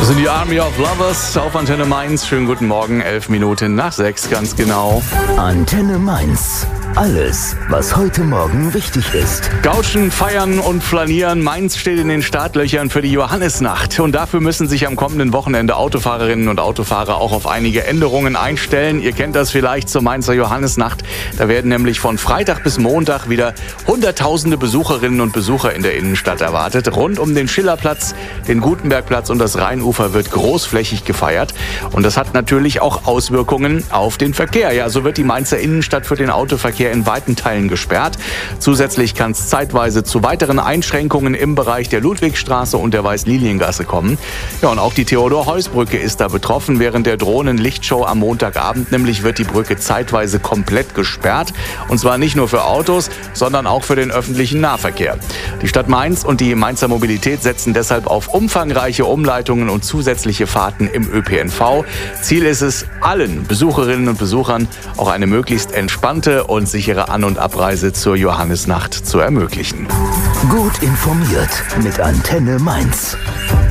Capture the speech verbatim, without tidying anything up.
Das sind die Army of Lovers auf Antenne Mainz. Schönen guten Morgen, elf Minuten nach sechs, ganz genau. Antenne Mainz. Alles, was heute Morgen wichtig ist. Gauschen, feiern und flanieren. Mainz steht in den Startlöchern für die Johannisnacht. Und dafür müssen sich am kommenden Wochenende Autofahrerinnen und Autofahrer auch auf einige Änderungen einstellen. Ihr kennt das vielleicht zur Mainzer Johannisnacht. Da werden nämlich von Freitag bis Montag wieder Hunderttausende Besucherinnen und Besucher in der Innenstadt erwartet. Rund um den Schillerplatz, den Gutenbergplatz und das Rheinufer wird großflächig gefeiert. Und das hat natürlich auch Auswirkungen auf den Verkehr. Ja, so wird die Mainzer Innenstadt für den Autoverkehr in weiten Teilen gesperrt. Zusätzlich kann es zeitweise zu weiteren Einschränkungen im Bereich der Ludwigstraße und der Weiß-Lilien-Gasse kommen. Ja, und auch die Theodor-Heuss-Brücke ist da betroffen. Während der Drohnen-Lichtshow am Montagabend nämlich wird die Brücke zeitweise komplett gesperrt. Und zwar nicht nur für Autos, sondern auch für den öffentlichen Nahverkehr. Die Stadt Mainz und die Mainzer Mobilität setzen deshalb auf umfangreiche Umleitungen und zusätzliche Fahrten im Ö P N V. Ziel ist es, allen Besucherinnen und Besuchern auch eine möglichst entspannte und sichere An- und Abreise zur Johannisnacht zu ermöglichen. Gut informiert mit Antenne Mainz.